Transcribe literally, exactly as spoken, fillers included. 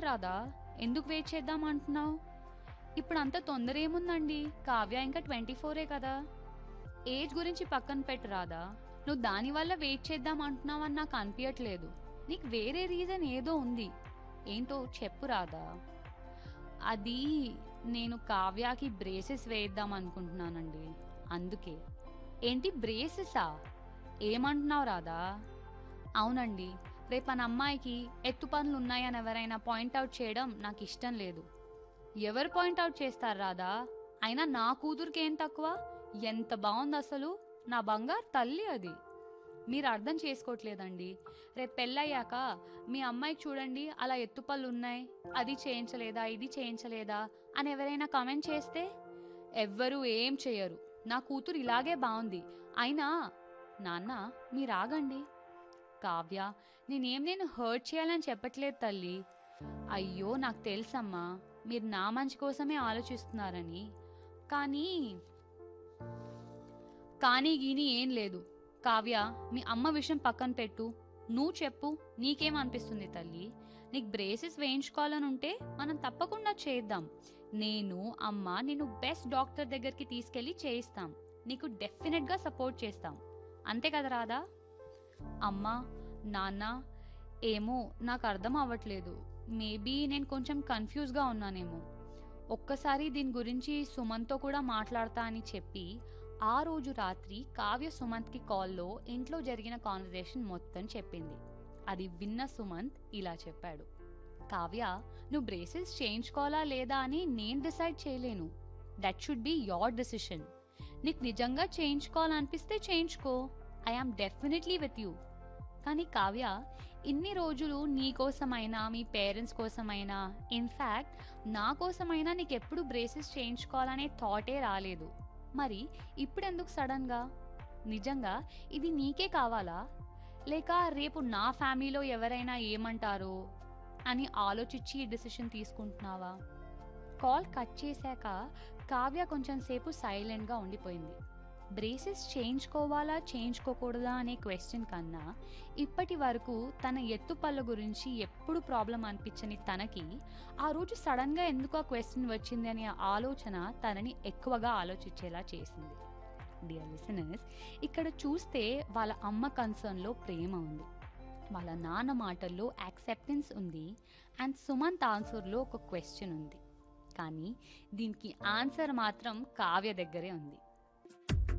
రాదా, ఎందుకు వెయిట్ చేద్దాం అంటున్నావు? ఇప్పుడు అంత తొందర ఏముందండి, కావ్య ఇంకా ట్వంటీ ఫోరే కదా. ఏజ్ గురించి పక్కన పెట్టు రాదా, నువ్వు దానివల్ల వెయిట్ చేద్దాం అంటున్నావని నాకు అనిపించట్లేదు. నీకు వేరే రీజన్ ఏదో ఉంది, ఏంటో చెప్పు రాదా. అది నేను కావ్యాకి బ్రేసెస్ వేయిద్దాం అనుకుంటున్నానండి, అందుకే. ఏంటి బ్రేసెసా, ఏమంటున్నావు రాదా? అవునండి, రేపు మన అమ్మాయికి ఎత్తు పనులు ఉన్నాయని ఎవరైనా పాయింట్అవుట్ చేయడం నాకు ఇష్టం లేదు. ఎవరు పాయింట్అవుట్ చేస్తారు రాదా? అయినా నా కూతురికి ఏం తక్కువ, ఎంత బాగుంది అసలు, నా బంగారు తల్లి అది. మీరు అర్థం చేసుకోవట్లేదండి. రేపు పెళ్ళయ్యాక మీ అమ్మాయికి చూడండి అలా ఎత్తుపళ్ళు ఉన్నాయి, అది చేయించలేదా ఇది చేయించలేదా అని ఎవరైనా కామెంట్ చేస్తే ఎవ్వరూ ఏం చేయరు. నా కూతురు ఇలాగే బాగుంది. అయినా నాన్న మీరు ఆగండి. కావ్య, నేనేం నేను హర్ట్ చేయాలని చెప్పట్లేదు తల్లి. అయ్యో నాకు తెలుసమ్మా, మీరు నా మంచి కోసమే ఆలోచిస్తున్నారని. కానీ కానీ గీని ఏం లేదు. కావ్య, మీ అమ్మ విషయం పక్కన పెట్టు, నువ్వు చెప్పు, నీకేమనిపిస్తుంది తల్లి? నీకు బ్రేసెస్ వేయించుకోవాలని ఉంటే మనం తప్పకుండా చేద్దాం. నేను అమ్మ నిన్ను బెస్ట్ డాక్టర్ దగ్గరికి తీసుకెళ్ళి చేయిస్తాం. నీకు డెఫినెట్గా సపోర్ట్ చేస్తాం, అంతే కదా రాదా? అమ్మ నాన్న, ఏమో నాకు అర్థం అవ్వట్లేదు. మేబీ నేను కొంచెం కన్ఫ్యూజ్గా ఉన్నానేమో. ఒక్కసారి దీని గురించి సుమంత్తో కూడా మాట్లాడతా అని చెప్పి ఆ రోజు రాత్రి కావ్య సుమంత్కి కాల్లో ఇంట్లో జరిగిన కాన్వర్సేషన్ మొత్తం చెప్పింది. అది విన్న సుమంత్ ఇలా చెప్పాడు, కావ్య, నువ్వు బ్రేసెస్ చేయించుకోవాలా లేదా అని నేను డిసైడ్ చేయలేను. That should be your decision. నీకు నిజంగా చేయించుకోవాలనిపిస్తే చేయించుకో, I am definitely with you. కానీ కావ్య, ఇన్ని రోజులు నీ కోసమైనా మీ పేరెంట్స్ కోసమైనా, ఇన్ఫ్యాక్ట్ నా కోసమైనా నీకెప్పుడు బ్రేసెస్ చేయించుకోవాలనే థాటే రాలేదు. మరి ఇప్పుడెందుకు సడన్గా? నిజంగా ఇది నీకే కావాలా, లేక రేపు నా ఫ్యామిలీలో ఎవరైనా ఏమంటారో అని ఆలోచించి ఈ డెసిషన్ తీసుకుంటున్నావా? కాల్ కట్ చేశాక కావ్య కొంచెం సేపు సైలెంట్గా ఉండిపోయింది. బ్రేసెస్ చేయించుకోవాలా చేయించుకోకూడదా అనే క్వశ్చన్ కన్నా ఇప్పటి వరకు తన ఎత్తుపళ్ళ గురించి ఎప్పుడు ప్రాబ్లం అనిపించని తనకి ఆ రోజు సడన్గా ఎందుకు ఆ క్వశ్చన్ వచ్చింది అనే ఆలోచన తనని ఎక్కువగా ఆలోచించేలా చేసింది. డియర్ లిసనర్స్, ఇక్కడ చూస్తే వాళ్ళ అమ్మ కన్సర్న్లో ప్రేమ ఉంది, వాళ్ళ నాన్న మాటల్లో యాక్సెప్టెన్స్ ఉంది, అండ్ సుమంత్ ఆన్సర్లో ఒక క్వశ్చన్ ఉంది. కానీ దీనికి ఆన్సర్ మాత్రం కావ్య దగ్గరే ఉంది.